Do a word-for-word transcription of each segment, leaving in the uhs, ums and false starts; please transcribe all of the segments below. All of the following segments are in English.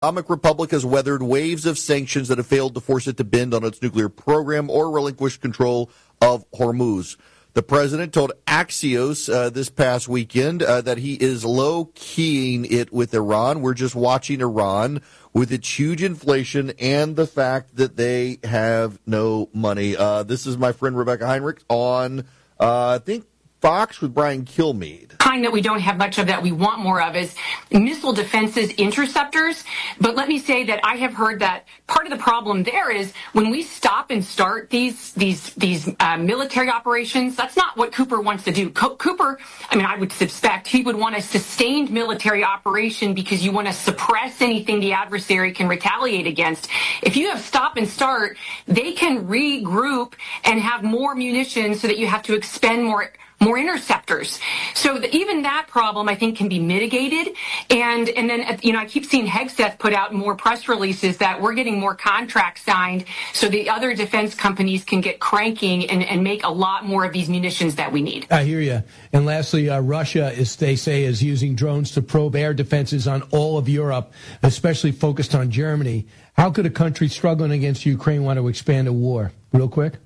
Islamic Republic has weathered waves of sanctions that have failed to force it to bend on its nuclear program or relinquish control of Hormuz. The president told Axios uh, this past weekend uh, that he is low-keying it with Iran. We're just watching Iran with its huge inflation and the fact that they have no money. Uh, this is my friend Rebecca Heinrich on, uh, I think, Fox with Brian Kilmeade. Kind that we don't have much of that we want more of is missile defenses, interceptors. But let me say that I have heard that part of the problem there is when we stop and start these these these uh, military operations, that's not what Cooper wants to do. Co- Cooper, I mean, I would suspect he would want a sustained military operation because you want to suppress anything the adversary can retaliate against. If you have stop and start, they can regroup and have more munitions so that you have to expend more more interceptors. So the, even that problem, I think, can be mitigated. And and then, you know, I keep seeing Hegseth put out more press releases that we're getting more contracts signed so the other defense companies can get cranking and, and make a lot more of these munitions that we need. I hear you. And lastly, uh, Russia, is they say, is using drones to probe air defenses on all of Europe, especially focused on Germany. How could a country struggling against Ukraine want to expand a war? Real quick.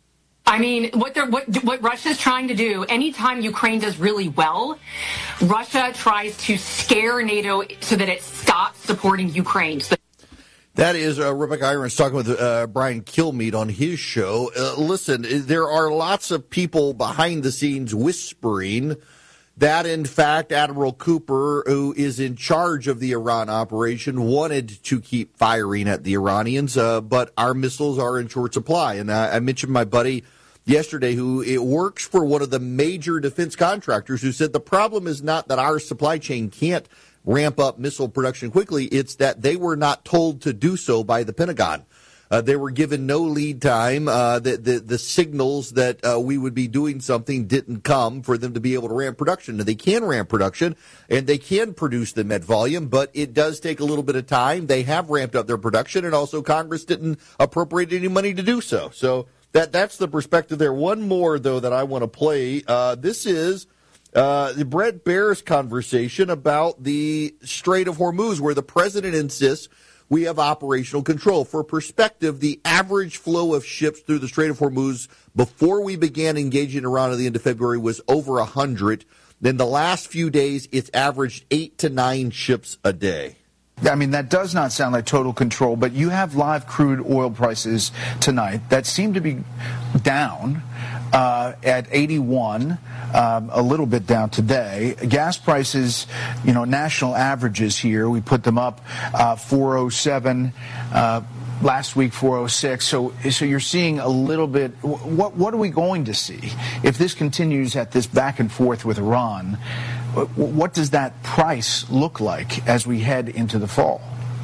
I mean, what they're, what what Russia's trying to do, anytime Ukraine does really well, Russia tries to scare NATO so that it stops supporting Ukraine. So that is uh, Rebecca Irons talking with uh, Brian Kilmeade on his show. Uh, listen, there are lots of people behind the scenes whispering that, in fact, Admiral Cooper, who is in charge of the Iran operation, wanted to keep firing at the Iranians, uh, but our missiles are in short supply. And I, I mentioned my buddy yesterday who it works for one of the major defense contractors who said the problem is not that our supply chain can't ramp up missile production quickly. It's that they were not told to do so by the Pentagon. Uh, they were given no lead time. Uh, the, the, the signals that uh, we would be doing something didn't come for them to be able to ramp production. Now, they can ramp production, and they can produce them at volume, but it does take a little bit of time. They have ramped up their production, and also Congress didn't appropriate any money to do so. So that that's the perspective there. One more, though, that I want to play. Uh, this is uh, the Brett Baer's conversation about the Strait of Hormuz, where the president insists we have operational control. For perspective, the average flow of ships through the Strait of Hormuz before we began engaging Iran at the end of February was over one hundred. Then the last few days, it's averaged eight to nine ships a day. I mean, that does not sound like total control, but you have live crude oil prices tonight that seem to be down uh, at eighty-one, um, a little bit down today. Gas prices, you know, national averages here, we put them up uh, four oh seven, uh, last week four oh six. So, so you're seeing a little bit. What what are we going to see if this continues at this back and forth with Iran? What does that price look like as we head into the fall?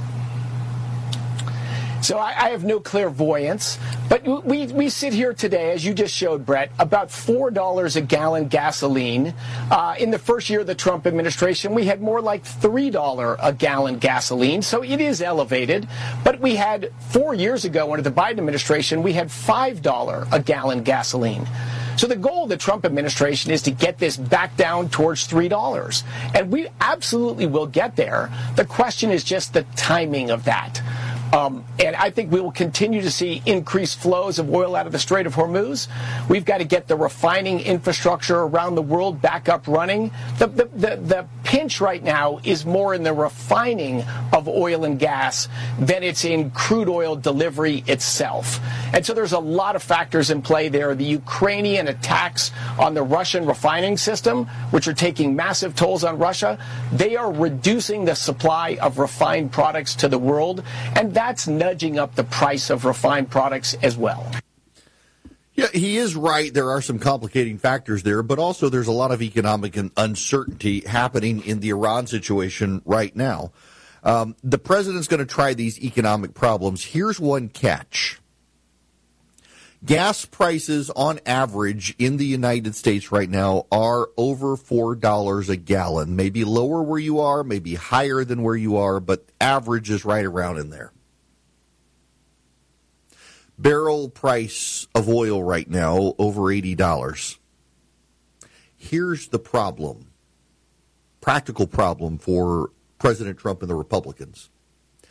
So I, I have no clairvoyance, but we, we sit here today, as you just showed, Brett, about four dollars a gallon gasoline. Uh, in the first year of the Trump administration, we had more like three dollars a gallon gasoline, so it is elevated. But we had, four years ago under the Biden administration, we had five dollars a gallon gasoline. So the goal of the Trump administration is to get this back down towards three dollars. And we absolutely will get there. The question is just the timing of that. Um, and I think we will continue to see increased flows of oil out of the Strait of Hormuz. We've got to get the refining infrastructure around the world back up running. The, the, the, the pinch right now is more in the refining of oil and gas than it's in crude oil delivery itself. And so there's a lot of factors in play there. The Ukrainian attacks on the Russian refining system, which are taking massive tolls on Russia, they are reducing the supply of refined products to the world. And that's nudging up the price of refined products as well. Yeah, he is right. There are some complicating factors there, but also there's a lot of economic uncertainty happening in the Iran situation right now. Um, the president's going to try these economic problems. Here's one catch. Gas prices on average in the United States right now are over four dollars a gallon. Maybe lower where you are, maybe higher than where you are, but average is right around in there. Barrel price of oil right now, over eighty dollars. Here's the problem, practical problem for President Trump and the Republicans.